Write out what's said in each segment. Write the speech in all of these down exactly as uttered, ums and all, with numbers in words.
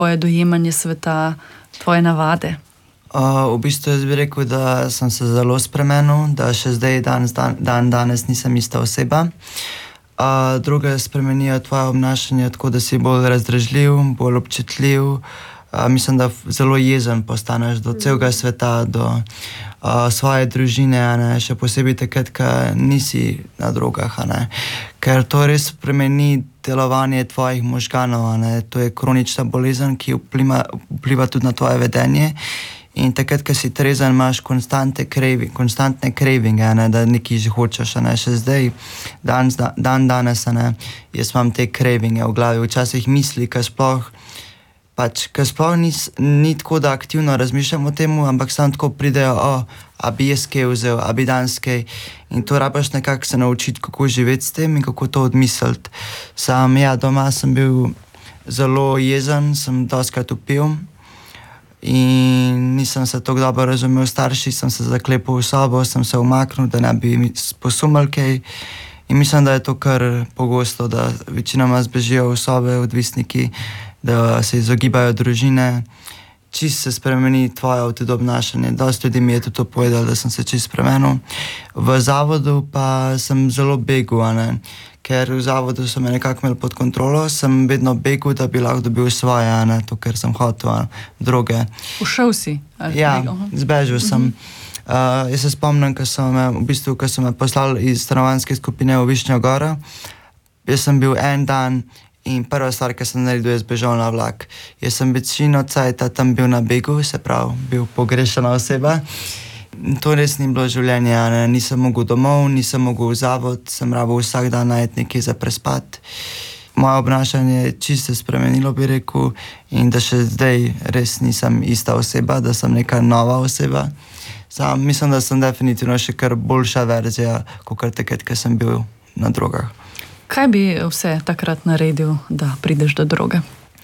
tvoje dojemanje sveta, tvoje navade? Uh, v bistvu jaz bi rekel, da sem se zelo spremenil, da še zdaj dan, dan, dan danes nisem ista oseba. Uh, druge spremenijo tvoje obnašanje tako, da si bolj razdražljiv, bolj občutljiv. Uh, mislim, da zelo jezen postaneš do celega sveta, do uh, svoje družine, a ne, še posebej takrat, ko nisi na drogah, a ne. Ker to res spremeni delovanje tvojih možganov, a ne. To je kronična bolezen, ki vpliva, vpliva tudi na tvoje vedenje. In takrat, ko si trezen, imaš konstantne craving, konstantne cravinge, ne, da nekaj že hočeš, ne, še zdaj, dan, dan danes, ne, jaz imam te cravinge v glavi, včasih misli, ko sploh, pač, ko sploh ni, ni tako, da aktivno razmišljam o tem, ampak samo tako pridejo, o, a bi jaz kaj vzel, a bi danes kaj, in to rabaš nekako se naučiti, kako živeti s tem in kako to odmisliti. Sam, ja, doma sem bil zelo jezen, sem dostikrat vpil, in nisem se tako dobro razumel starši, sem se zaklepal v sobo, sem se umaknil, da ne bi posumil kaj. In mislim, da je to kar pogosto, da večinoma zbežijo v sobe odvisniki, da se izogibajo družine. Čist se spremeni tvoje obnašanje. Dosti ljudi mi je tudi to povedal, da sem se čist spremenil. V zavodu pa sem zelo begel, a ne. Ker v zavodu so me nekako imeli pod kontrolo, sem vedno begel, da bi lahko dobil svoje, a ne, to, ker sem hotel, a, droge. Ušel si? Ja, zbežal sem. Uh, jaz se spomnim, ko so me, v bistvu, ko so me poslali iz stanovanjske skupine v Višnjo Goro, jaz sem bil en dan in prva stvar, ki sem naredil, je zbežal na vlak. Jaz sem večino cajta tam bil na begu, se pravi, bil pogrešana oseba. To res ni bilo življenje, ne? Nisem mogel domov, nisem mogel v zavod, sem rabil vsak dan najti nekaj za prespat. Moje obnašanje je čisto spremenilo, bi rekel, in da še zdaj res nisem ista oseba, da sem neka nova oseba. Sam mislim, da sem definitivno še kar boljša verzija, kot takrat, ko sem bil na drogah. Kaj bi vse takrat naredil, da prideš do droge?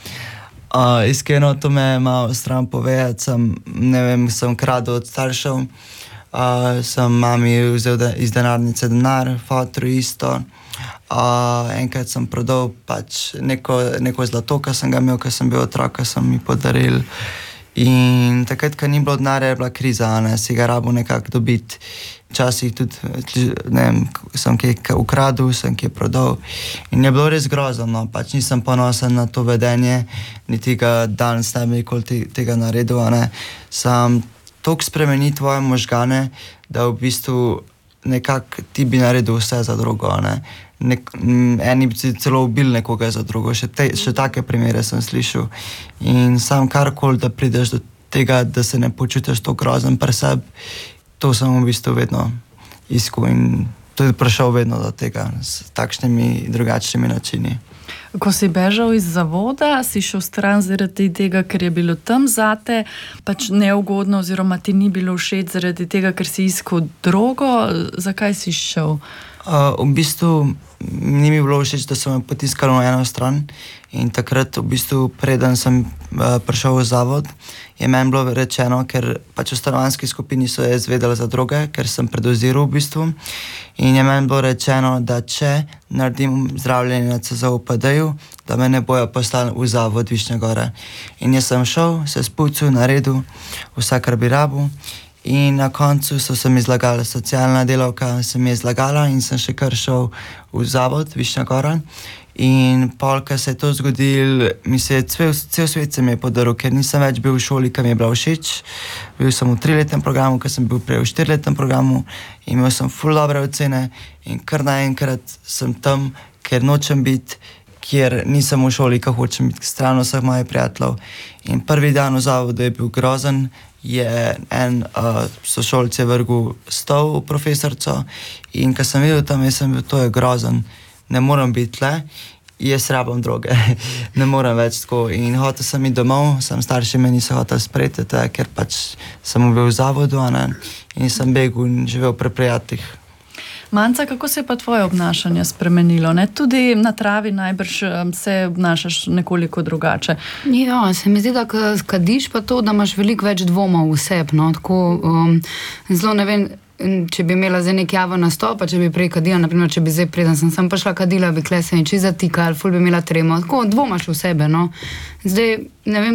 Uh, iskreno, to me je malo stran povedati, sem, ne vem, sem kradel od staršev, uh, sem mami vzel de, iz denarnice denar, fotru isto, uh, enkrat sem prodal pač neko, neko zlato, ko sem ga imel, ko sem bil otrok, ko sem mi podaril. In takrat, ko ni bilo denarja, je bila kriza, ne, si ga rabil nekako dobiti. Včasih tudi, ne vem, sem kaj ukradil, sem kaj prodal. In je bilo res grozno, pač nisem ponosen na to vedenje, niti ga danes ne bi nikoli te, tega naredil, ne. Sam toliko spremeni tvoje možgane, da v bistvu nekako ti bi naredil vse za drogo, ne. Nek, m, eni bi celo ubili nekoga za drogo, še, te, še take primere sem slišal. In sam karkoli, da prideš do tega, da se ne počutiš to grozen pri sebi, to sem v bistvu vedno iskal in tudi prišel vedno do tega s takšnimi drugačnimi načini. Ko si bežal iz zavoda, si šel stran zaradi tega, ker je bilo tam zate pač neugodno oziroma ti ni bilo všeč zaradi tega, ker si iskal drogo. Zakaj si šel? Uh, v bistvu ni mi bilo všeč, da so me potiskali na eno stran in takrat v bistvu preden sem uh, prišel v zavod, je meni bilo rečeno, ker pač v stanovanjski skupini so jaz vedeli za droge, ker sem predoziral v bistvu in je meni bilo rečeno, da če naredim zdravljenje na C Z U P D-ju, da me ne bojo poslali v zavod Višnje Gore. In jaz sem šel, se spucil, naredil vse, kar bi rabil. In na koncu so se mi zlagali, socialna delavka se mi je zlagala in sem še kar šel v zavod Višnja Gora. In pol, ko se je to zgodilo, mi se je cel, cel svet se mi je podaril, ker nisem več bil v šoli, ki mi je bila všeč. Bil sem v triletnem programu, ker sem bil prej v štiriletnem programu, imel sem ful dobre ocene in kar naenkrat sem tam, ker nočem biti, kjer nisem v šoli, ko hočem biti stran vseh mojih prijateljev. In prvi dan v zavodu je bil grozen, je en uh, sošolc je vrgel stol v profesorco in ko sem videl tam, jaz sem bil, to je grozen, ne morem biti tle, jaz rabam droge, ne morem več tako. In hotel sem iti domov, sem starši me niso hotel sprejeti, ker pač sem bil v zavodu, ne, in sem begel in živel pri prijateljih. Manca, kako se je pa tvoje obnašanje spremenilo? Ne? Tudi na travi najbrž se obnašaš nekoliko drugače. Ja, se mi zdi, da kadiš pa to, da imaš veliko več dvomov v sebi, no? Tako, um, zelo ne vem, če bi imela zdaj nek javen nastop, če bi prej kadila, naprimer, če bi zdaj preden sem sem prišla kadila, bi kle se niči zatikala, ful bi imela tremo, tako dvomaš v sebe, no. Zdaj, ne vem,